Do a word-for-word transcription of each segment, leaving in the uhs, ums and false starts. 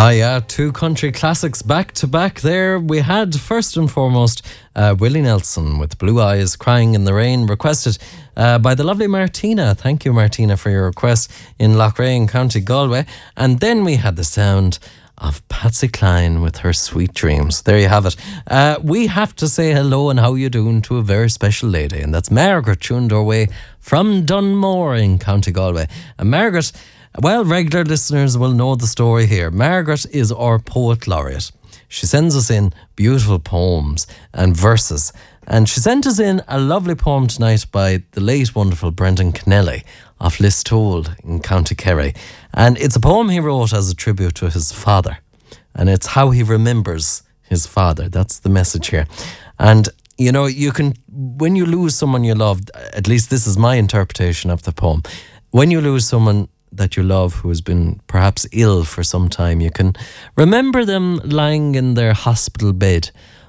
Ah, yeah, two country classics back to back there. We had, first and foremost, uh, Willie Nelson with Blue Eyes, Crying in the Rain, requested uh, by the lovely Martina. Thank you, Martina, for your request in Loughrea, County Galway. And then we had the sound of Patsy Cline with her Sweet Dreams. There you have it. Uh, we have to say hello and how you doing to a very special lady, and that's Margaret tuned our way from Dunmore in County Galway. And Margaret, well, regular listeners will know the story here. Margaret is our poet laureate. She sends us in beautiful poems and verses. And she sent us in a lovely poem tonight by the late wonderful Brendan Kennelly of Listowel in County Kerry. And it's a poem he wrote as a tribute to his father. And it's how he remembers his father. That's the message here. And, you know, you can, when you lose someone you loved, at least this is my interpretation of the poem, when you lose someone that you love who has been perhaps ill for some time, you can remember them lying in their hospital bed,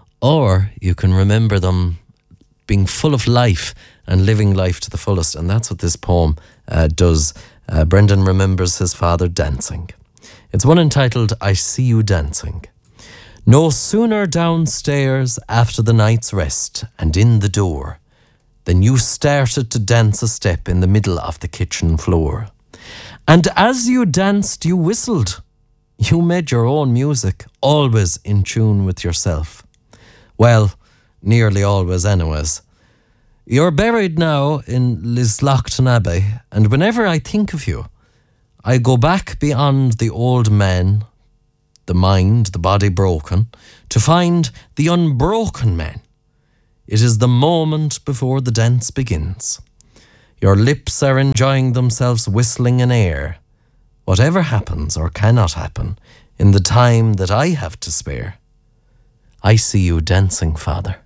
or you can remember them being full of life and living life to the fullest. And that's what this poem uh, does. Uh, Brendan remembers his father dancing. It's one entitled, I See You Dancing. No sooner downstairs after the night's rest and in the door than you started to dance a step in the middle of the kitchen floor. And as you danced, you whistled. You made your own music, always in tune with yourself. Well, nearly always anyways. You're buried now in Lislochton Abbey, and whenever I think of you, I go back beyond the old man, the mind, the body broken, to find the unbroken man. It is the moment before the dance begins. Your lips are enjoying themselves whistling in air. Whatever happens or cannot happen in the time that I have to spare, I see you dancing, Father.